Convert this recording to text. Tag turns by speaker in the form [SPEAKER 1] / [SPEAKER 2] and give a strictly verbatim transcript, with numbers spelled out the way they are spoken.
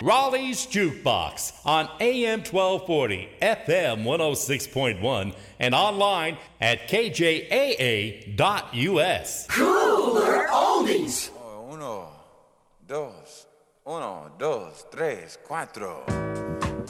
[SPEAKER 1] Raleigh's Jukebox on A M twelve forty, F M one oh six point one, and online at K J A A dot U S.
[SPEAKER 2] Cooler Oldies.
[SPEAKER 3] Uno, dos, uno, dos, tres, cuatro.